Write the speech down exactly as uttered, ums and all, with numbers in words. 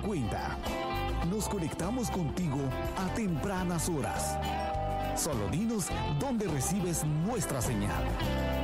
cuenta. Nos conectamos contigo a tempranas horas. Solo dinos dónde recibes nuestra señal.